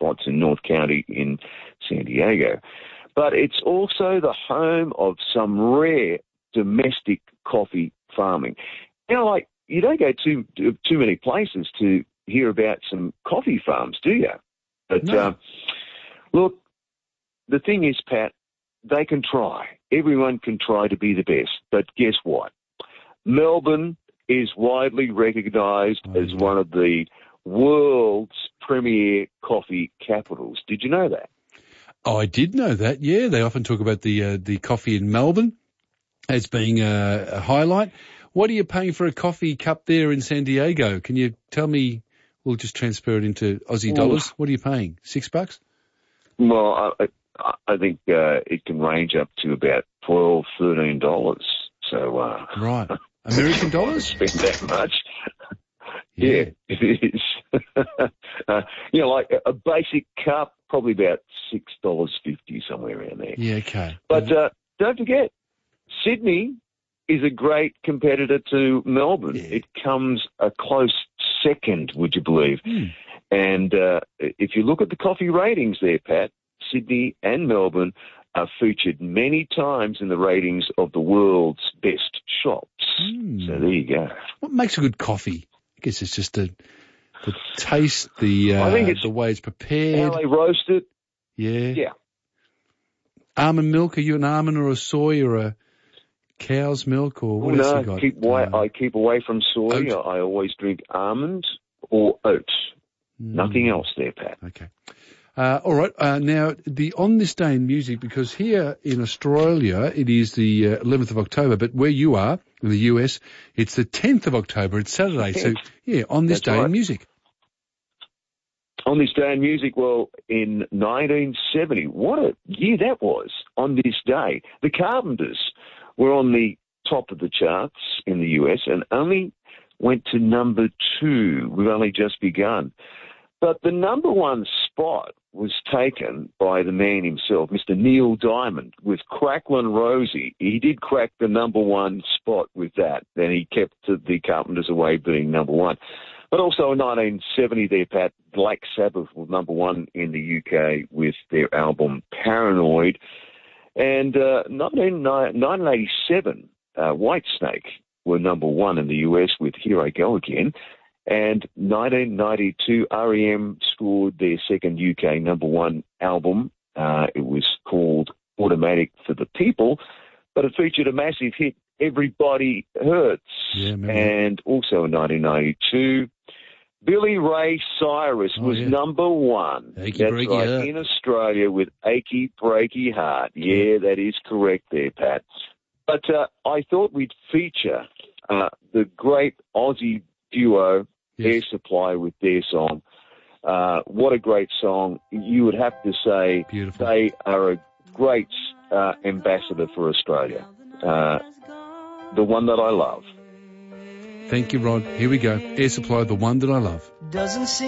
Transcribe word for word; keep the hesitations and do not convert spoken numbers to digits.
spots in North County in San Diego. But it's also the home of some rare domestic coffee farming. You know, like, you don't go too too many places to hear about some coffee farms, do you? But, no. uh, look, the thing is, Pat, they can try. Everyone can try to be the best. But guess what? Melbourne is widely recognised oh, as yeah. one of the world's premier coffee capitals. Did you know that? Oh, I did know that, yeah. They often talk about the uh, the coffee in Melbourne as being a, a highlight. What are you paying for a coffee cup there in San Diego? Can you tell me? We'll just transfer it into Aussie Ooh. dollars. What are you paying? Six bucks? Well, I, I think uh, it can range up to about twelve dollars, thirteen dollars. So, uh, right. American dollars? Spend that much. Yeah, yeah it is. uh, you know, like a basic cup, probably about six dollars fifty, somewhere around there. Yeah, okay. But uh, don't forget, Sydney is a great competitor to Melbourne. Yeah. It comes a close second, would you believe? Mm. And uh, if you look at the coffee ratings there, Pat, Sydney and Melbourne are featured many times in the ratings of the world's best shops. Mm. So there you go. What makes a good coffee? I guess it's just the, the taste, the uh, I think it's the way it's prepared. How they roast it. Yeah. Yeah. Almond milk, are you an almond or a soy or a cow's milk or what no, else you got? Keep away, uh, I keep away from soy. oat? I always drink almonds or oats. Mm. Nothing else there, Pat. Okay. Uh, all right. Uh, now, the On This Day in Music, because here in Australia it is the uh, eleventh of October, but where you are in the U S, it's the tenth of October. It's Saturday. So, yeah, On This That's Day right. in Music. On This Day in Music, well, in nineteen seventy, what a year that was. On this day, the Carpenters were on the top of the charts in the U S and only went to number two. We've only just begun. But the number one spot was taken by the man himself, Mister Neil Diamond, with Cracklin' Rosie. He did crack the number one spot with that. Then he kept the Carpenters away being number one. But also in nineteen seventy there, Pat, Black Sabbath was number one in the U K with their album Paranoid. And uh, nineteen eighty-seven, uh, Whitesnake were number one in the U S with Here I Go Again. And nineteen ninety-two, R E M scored their second U K number one album. Uh, it was called Automatic for the People, but it featured a massive hit, Everybody Hurts. Yeah, and also in nineteen ninety-two, Billy Ray Cyrus oh, was yeah. number one. Achy That's Breaky right, Heart. in Australia with Achy Breaky Heart. Yeah, that is correct there, Pat. But uh, I thought we'd feature uh, the great Aussie duo, Yes. Air Supply, with their song. Uh, what a great song. You would have to say Beautiful. they are a great uh, ambassador for Australia. Uh, the one that I love. Thank you, Rod. Here we go. Air Supply, the one that I love. Doesn't seem